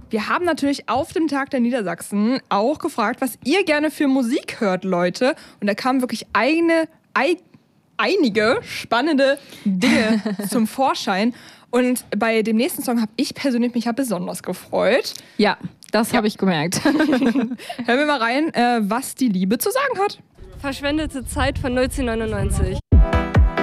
Wir haben natürlich auf dem Tag der Niedersachsen auch gefragt, was ihr gerne für Musik hört, Leute. Und da kamen wirklich einige spannende Dinge zum Vorschein. Und bei dem nächsten Song habe ich persönlich mich besonders gefreut. Ja, das habe ich gemerkt. Hören wir mal rein, was die Liebe zu sagen hat. Verschwendete Zeit von 1999.